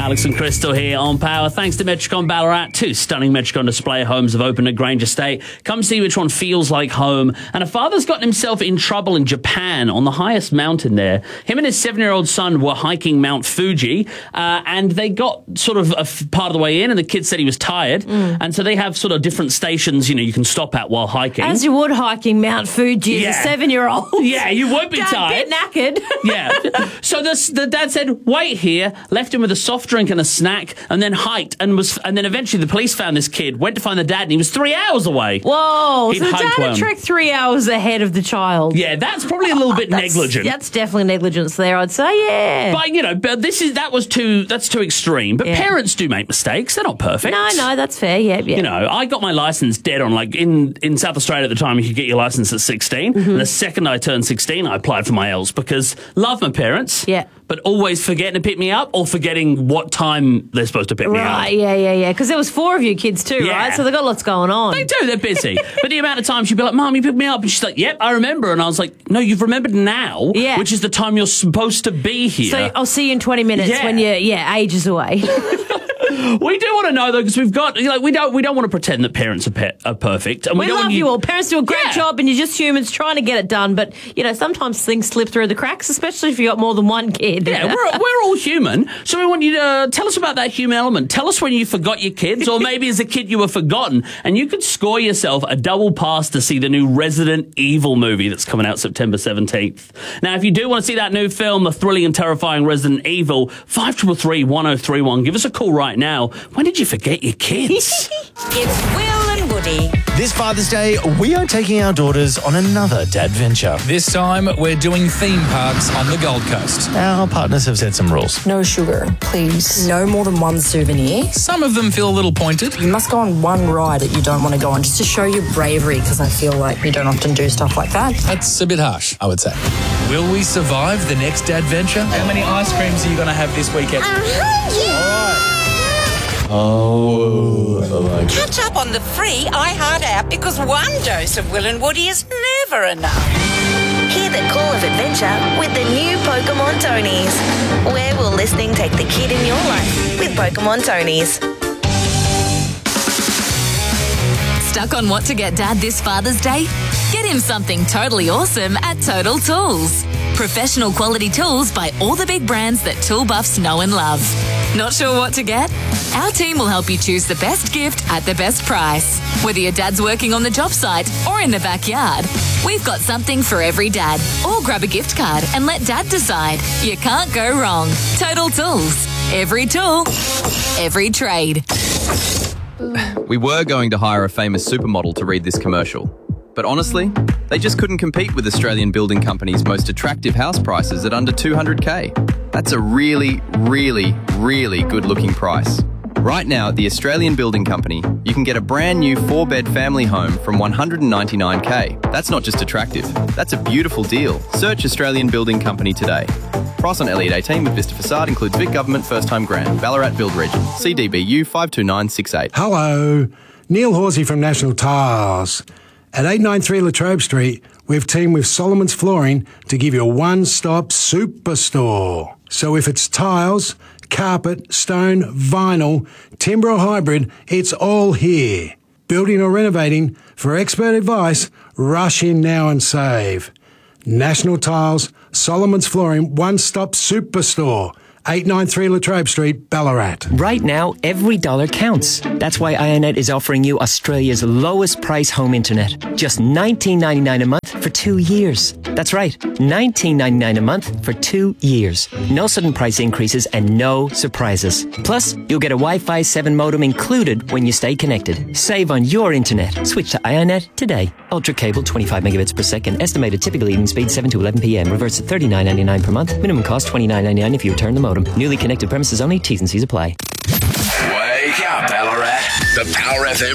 Alex and Crystal here on Power. Thanks to Metricon Ballarat, 2 stunning Metricon display homes have opened at Grange Estate. Come see which one feels like home. And a father's gotten himself in trouble in Japan on the highest mountain there. Him and his 7-year-old son were hiking Mount Fuji, and they got sort of part of the way in, and the kid said he was tired. And so they have sort of different stations, you can stop at while hiking. As you would hiking Mount Fuji as a 7-year-old. Yeah, you won't be tired. A bit knackered. Yeah. So the dad said, wait here, left him with a soft drink and a snack, and then hiked, and then eventually the police found this kid, went to find the dad, and he was 3 hours away. Whoa, He'd so the dad had trekked 3 hours ahead of the child. Yeah, that's probably a little bit negligent. That's definitely negligence there, I'd say, yeah. But, but that's too extreme. But parents do make mistakes. They're not perfect. No, that's fair, yeah. I got my licence dead on, in South Australia at the time, you could get your licence at 16. And the second I turned 16, I applied for my L's because love my parents. Yeah. But always forgetting to pick me up or forgetting what time they're supposed to pick me up. Right, yeah. Because there was 4 of you kids too, right? So they've got lots going on. They do, they're busy. But the amount of times she'd be like, Mum, you picked me up. And she's like, yep, I remember. And I was like, no, you've remembered now, which is the time you're supposed to be here. So I'll see you in 20 minutes when you're, ages away. We do want to know, though, because we've got, we don't want to pretend that parents are perfect. And we love you all. Parents do a great job, and you're just humans trying to get it done. But, sometimes things slip through the cracks, especially if you've got more than one kid. Yeah, we're all human. So we want you to tell us about that human element. Tell us when you forgot your kids, or maybe as a kid you were forgotten, and you could score yourself a double pass to see the new Resident Evil movie that's coming out September 17th. Now, if you do want to see that new film, the thrilling and terrifying Resident Evil, 5333 1031, give us a call right now. When did you forget your kids? It's Will and Woody. This Father's Day, we are taking our daughters on another dad venture. This time, we're doing theme parks on the Gold Coast. Our partners have set some rules. No sugar, please. No more than one souvenir. Some of them feel a little pointed. You must go on one ride that you don't want to go on, just to show your bravery, because I feel like you don't often do stuff like that. That's a bit harsh, I would say. Will we survive the next dad venture? How many ice creams are you going to have this weekend? 100! Catch up on the free iHeart app because one dose of Will and Woody is never enough. Hear the call of adventure with the new Pokemon Tonies. Where will listening take the kid in your life with Pokemon Tonies? Stuck on what to get Dad this Father's Day? Get him something totally awesome at Total Tools. Professional quality tools by all the big brands that tool buffs know and love. Not sure what to get? Our team will help you choose the best gift at the best price. Whether your dad's working on the job site or in the backyard, we've got something for every dad. Or grab a gift card and let Dad decide. You can't go wrong. Total Tools. Every tool, every trade. We were going to hire a famous supermodel to read this commercial. But honestly, they just couldn't compete with Australian Building Company's most attractive house prices at under $200K. That's a really, really, really good-looking price. Right now at the Australian Building Company, you can get a brand new 4-bed family home from $199K. That's not just attractive, that's a beautiful deal. Search Australian Building Company today. Price on Elliott 18 with Vista Facade includes Vic Government First Time Grant, Ballarat Build Region, CDBU 52968. Hello, Neil Horsey from National Tiles. At 893 Latrobe Street, we've teamed with Solomon's Flooring to give you a one-stop superstore. So if it's tiles, carpet, stone, vinyl, timber or hybrid, it's all here. Building or renovating, for expert advice, rush in now and save. National Tiles, Solomon's Flooring, one-stop superstore. 893 Latrobe Street, Ballarat. Right now, every dollar counts. That's why IONET is offering you Australia's lowest price home internet. Just $19.99 a month for 2 years. That's right, $19.99 a month for 2 years. No sudden price increases and no surprises. Plus, you'll get a Wi-Fi 7 modem included when you stay connected. Save on your internet. Switch to IONET today. Ultra cable, 25 megabits per second. Estimated typical evening speed, 7 to 11 p.m. Reverse at $39.99 per month. Minimum cost, $29.99 if you return the modem. Newly connected premises only. T's and C's apply. Wake up, Ballarat. The Power FM